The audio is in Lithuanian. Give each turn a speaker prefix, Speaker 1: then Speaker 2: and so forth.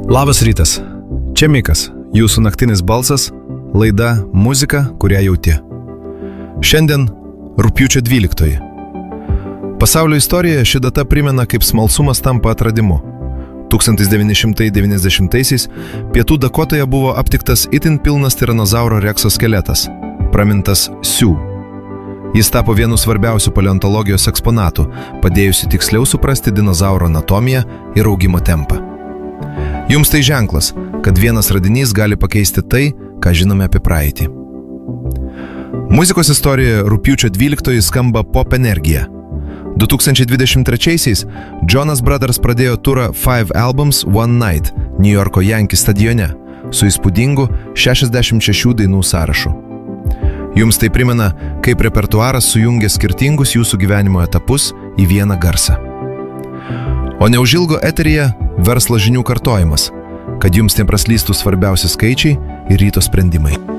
Speaker 1: Labas rytas. Čia Mikas, jūsų naktinis balsas, laida Muzika, kurią jauti. Šiandien rugpjūčio 12. Pasaulio istorijoje ši data primena, kaip smalsumas tampa atradimu. 1990-aisiais Pietų Dakotoje buvo aptiktas itin pilnas tiranozauro rekso skeletas, pramintas Sioux. Jis tapo vienu svarbiausių paleontologijos eksponatų, padėjusi tiksliau suprasti dinozauro anatomiją ir augimo tempą. Jums tai ženklas, kad vienas radinys gali pakeisti tai, ką žinome apie praeitį. Muzikos istorijoje rugpjūčio 12 skamba pop energija. 2023-aisiais Jonas Brothers pradėjo turą 5 Albums One Night New Yorko Yankee stadione su įspūdingu 66 dainų sąrašu. Jums tai primena, kaip repertuaras sujungia skirtingus jūsų gyvenimo etapus į vieną garsą. O neužilgo eteryje verslo žinių kartojimas, kad jums nepraslystų svarbiausi skaičiai ir ryto sprendimai.